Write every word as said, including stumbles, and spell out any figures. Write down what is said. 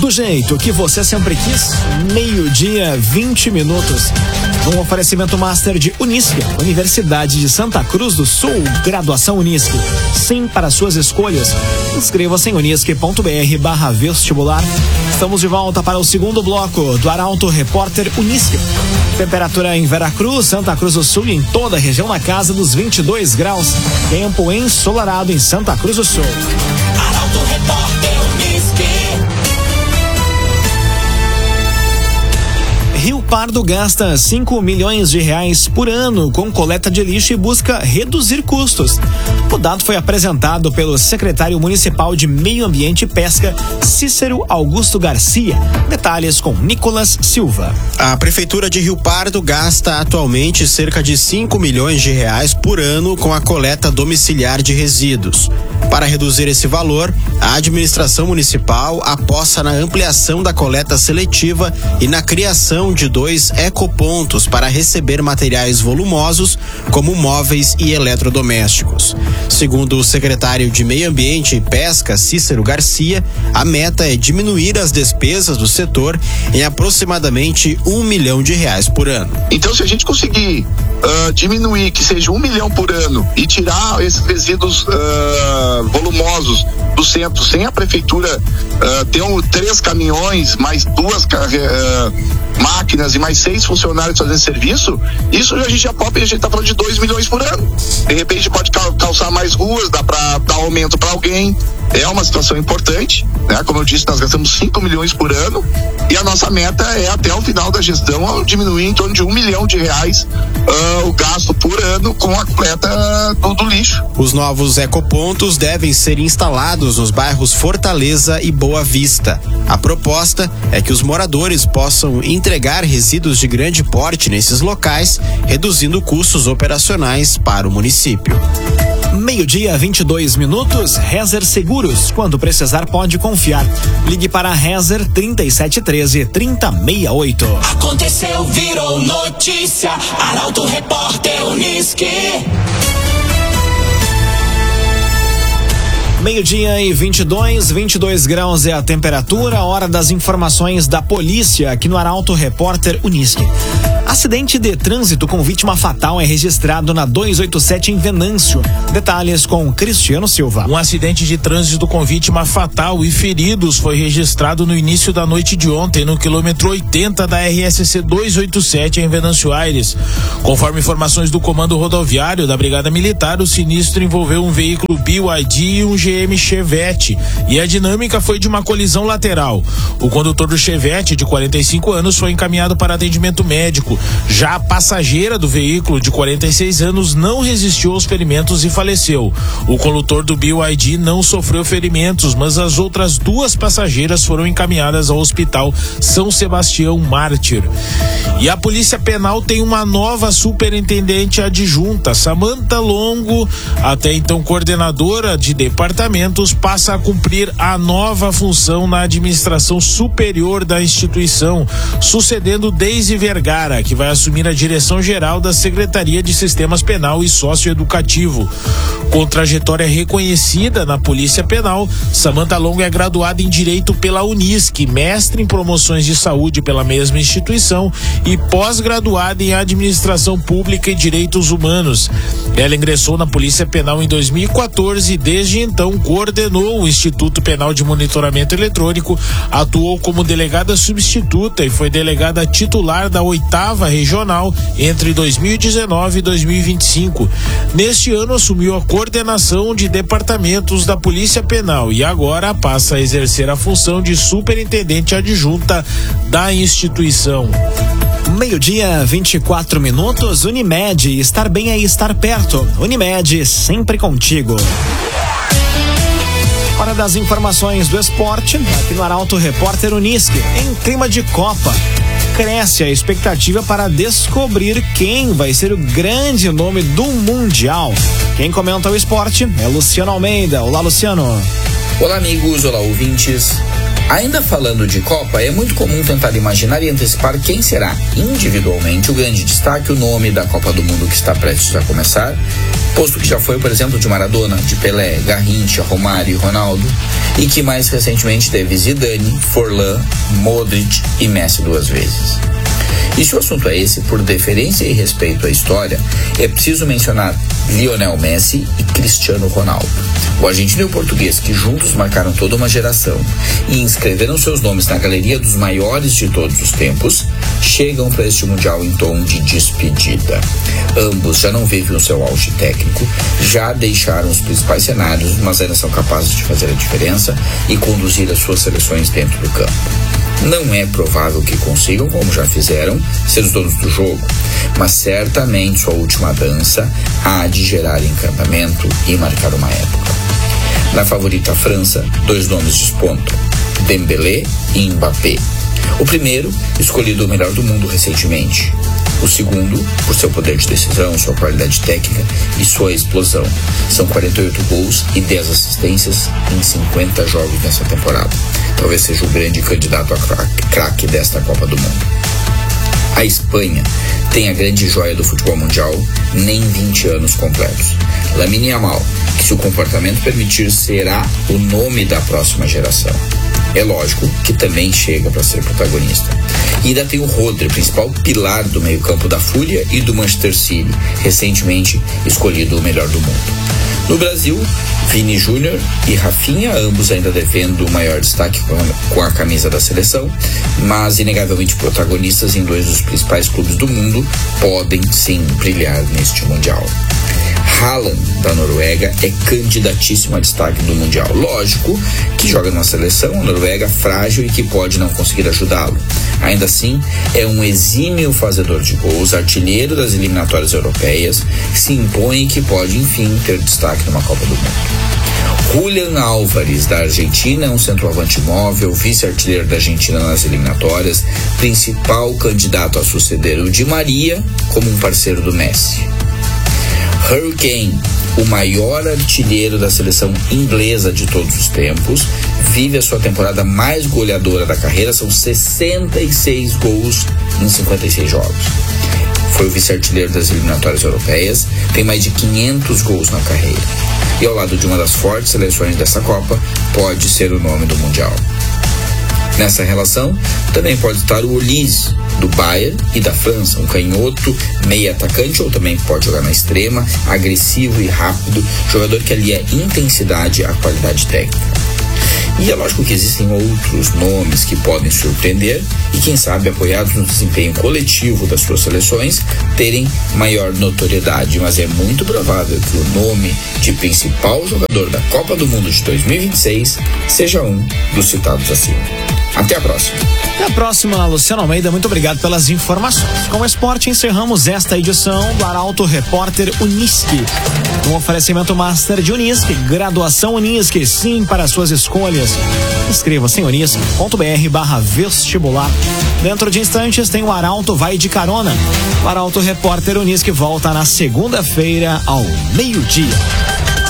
Do jeito que você sempre quis, meio-dia, vinte minutos. Um oferecimento master de Unisque, Universidade de Santa Cruz do Sul, graduação Unisque. Sim para suas escolhas. Inscreva-se em unisque.br barra vestibular. Estamos de volta para o segundo bloco do Arauto Repórter Unisque. Temperatura em Veracruz, Santa Cruz do Sul e em toda a região na casa dos vinte e dois graus. Tempo ensolarado em Santa Cruz do Sul. Arauto Repórter Unisque. Rio Pardo gasta cinco milhões de reais por ano com coleta de lixo e busca reduzir custos. O dado foi apresentado pelo secretário municipal de Meio Ambiente e Pesca, Cícero Augusto Garcia. Detalhes com Nicolas Silva. A Prefeitura de Rio Pardo gasta atualmente cerca de cinco milhões de reais por ano com a coleta domiciliar de resíduos. Para reduzir esse valor, a administração municipal aposta na ampliação da coleta seletiva e na criação de dois ecopontos para receber materiais volumosos, como móveis e eletrodomésticos. Segundo o secretário de Meio Ambiente e Pesca, Cícero Garcia, a meta é diminuir as despesas do setor em aproximadamente um milhão de reais por ano. Então, se a gente conseguir uh, diminuir, que seja um milhão por ano, e tirar esses resíduos uh, volumosos do centro, sem a prefeitura uh, ter um, três caminhões, mais duas uh, máquinas e mais seis funcionários fazendo serviço, isso a gente já pode, a gente tá falando de dois milhões por ano. De repente pode calçar mais ruas, dá para dar aumento para alguém. É uma situação importante, né? Como eu disse, nós gastamos cinco milhões por ano e a nossa meta é até o final da gestão diminuir em torno de um milhão de reais uh, o gasto por ano com a coleta do, do lixo. Os novos ecopontos devem ser instalados nos bairros Fortaleza e Boa Vista. A proposta é que os moradores possam entregar resíduos de grande porte nesses locais, reduzindo custos operacionais para o município. Meio-dia, vinte e dois minutos. Rezer Seguros. Quando precisar, pode confiar. Ligue para a Rezer trinta e sete treze, trinta sessenta e oito. Aconteceu, virou notícia. Arauto Repórter Unisque. Meio-dia e vinte e dois, vinte e dois graus é a temperatura. Hora das informações da polícia aqui no Arauto Repórter Unisque. Acidente de trânsito com vítima fatal é registrado na duzentos e oitenta e sete em Venâncio. Detalhes com Cristiano Silva. Um acidente de trânsito com vítima fatal e feridos foi registrado no início da noite de ontem no quilômetro oitenta da R S C duzentos e oitenta e sete em Venâncio Aires. Conforme informações do Comando Rodoviário da Brigada Militar, o sinistro envolveu um veículo B Y D e um G M Chevette e a dinâmica foi de uma colisão lateral. O condutor do Chevette, de quarenta e cinco anos, foi encaminhado para atendimento médico. Já a passageira do veículo, de quarenta e seis anos, não resistiu aos ferimentos e faleceu. O condutor do B Y D não sofreu ferimentos, mas as outras duas passageiras foram encaminhadas ao Hospital São Sebastião Mártir. E a Polícia Penal tem uma nova superintendente adjunta. Samantha Longo, até então coordenadora de departamentos, passa a cumprir a nova função na administração superior da instituição, sucedendo Deise Vergara, que vai assumir a direção geral da Secretaria de Sistemas Penal e Socioeducativo. Com trajetória reconhecida na Polícia Penal, Samantha Longo é graduada em Direito pela Unisque, mestre em Promoções de Saúde pela mesma instituição e pós-graduada em Administração Pública e Direitos Humanos. Ela ingressou na Polícia Penal em dois mil e quatorze e desde então coordenou o Instituto Penal de Monitoramento Eletrônico, atuou como delegada substituta e foi delegada titular da oitava regional entre dois mil e dezenove e dois mil e vinte e cinco. Neste ano assumiu a coordenação de departamentos da Polícia Penal e agora passa a exercer a função de superintendente adjunta da instituição. Meio-dia, vinte e quatro minutos. Unimed, estar bem é estar perto. Unimed, sempre contigo. Hora das informações do esporte, aqui no Arauto Repórter Unisque. Em clima de Copa, cresce a expectativa para descobrir quem vai ser o grande nome do Mundial. Quem comenta o esporte é Luciano Almeida. Olá, Luciano. Olá, amigos. Olá, ouvintes. Ainda falando de Copa, é muito comum tentar imaginar e antecipar quem será individualmente o grande destaque, o nome da Copa do Mundo que está prestes a começar, posto que já foi, por exemplo, de Maradona, de Pelé, Garrincha, Romário e Ronaldo, e que mais recentemente teve Zidane, Forlan, Modric e Messi duas vezes. E se o assunto é esse, por deferência e respeito à história, é preciso mencionar Lionel Messi e Cristiano Ronaldo. O argentino e o português, que juntos marcaram toda uma geração e inscreveram seus nomes na galeria dos maiores de todos os tempos, chegam para este Mundial em tom de despedida. Ambos já não vivem o seu auge técnico, já deixaram os principais cenários, mas ainda são capazes de fazer a diferença e conduzir as suas seleções dentro do campo. Não é provável que consigam, como já fizeram, ser os donos do jogo, mas certamente sua última dança há de gerar encantamento e marcar uma época. Na favorita França, dois nomes despontam: Dembélé e Mbappé. O primeiro, escolhido o melhor do mundo recentemente. O segundo, por seu poder de decisão, sua qualidade técnica e sua explosão. São quarenta e oito gols e dez assistências em cinquenta jogos nessa temporada. Talvez seja o grande candidato a craque, craque desta Copa do Mundo. A Espanha tem a grande joia do futebol mundial, nem vinte anos completos. Lamine Yamal, que se o comportamento permitir, será o nome da próxima geração. É lógico que também chega para ser protagonista. E ainda tem o Rodri, principal pilar do meio-campo da Fúria e do Manchester City, recentemente escolhido o melhor do mundo. No Brasil, Vini Júnior e Rafinha, ambos ainda devendo o maior destaque com a, com a camisa da seleção, mas inegavelmente protagonistas em dois dos principais clubes do mundo, podem sim brilhar neste Mundial. Haaland, da Noruega, é candidatíssimo a destaque do Mundial. Lógico que joga numa seleção, a Noruega, frágil e que pode não conseguir ajudá-lo. Ainda assim, é um exímio fazedor de gols, artilheiro das eliminatórias europeias, que se impõe e que pode, enfim, ter destaque numa Copa do Mundo. Julián Álvares, da Argentina, é um centroavante móvel, vice-artilheiro da Argentina nas eliminatórias, principal candidato a suceder o Di Maria como um parceiro do Messi. Harry Kane, o maior artilheiro da seleção inglesa de todos os tempos, vive a sua temporada mais goleadora da carreira, são sessenta e seis gols em cinquenta e seis jogos. Foi o vice-artilheiro das eliminatórias europeias, tem mais de quinhentos gols na carreira. E ao lado de uma das fortes seleções dessa Copa, pode ser o nome do Mundial. Nessa relação, também pode estar o Olise, do Bayern e da França, um canhoto, meio atacante, ou também pode jogar na extrema, agressivo e rápido, jogador que alia intensidade à qualidade técnica. E é lógico que existem outros nomes que podem surpreender e, quem sabe, apoiados no desempenho coletivo das suas seleções, terem maior notoriedade, mas é muito provável que o nome de principal jogador da Copa do Mundo de dois mil e vinte e seis seja um dos citados acima. Até a próxima. Até a próxima, Luciano Almeida. Muito obrigado pelas informações. Com o esporte, encerramos esta edição do Arauto Repórter Unisque. Um oferecimento Master de Unisque, graduação Unisque, sim para suas escolhas. Inscreva-se em unisque.br barra vestibular. Dentro de instantes tem o Arauto Vai de Carona. O Arauto Repórter Unisque volta na segunda-feira ao meio-dia.